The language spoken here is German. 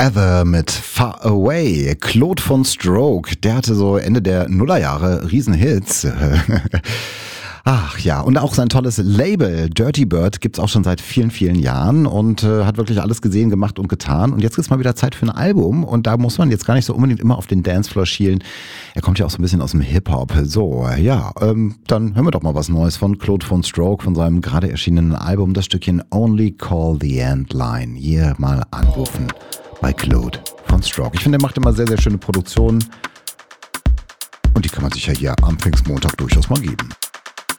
Ever mit Far Away. Claude von Stroke, der hatte so Ende der Nullerjahre Riesenhits. Ach ja, und auch sein tolles Label Dirty Bird gibt's auch schon seit vielen, vielen Jahren und hat wirklich alles gesehen, gemacht und getan. Und jetzt ist mal wieder Zeit für ein Album und da muss man jetzt gar nicht so unbedingt immer auf den Dancefloor schielen. Er kommt ja auch so ein bisschen aus dem Hip-Hop. So, ja, dann hören wir doch mal was Neues von Claude von Stroke, von seinem gerade erschienenen Album, das Stückchen Only Call the End Line. Hier mal anrufen bei Claude von Stroke. Ich finde, er macht immer sehr, sehr schöne Produktionen und die kann man sich ja hier am Pfingstmontag durchaus mal geben.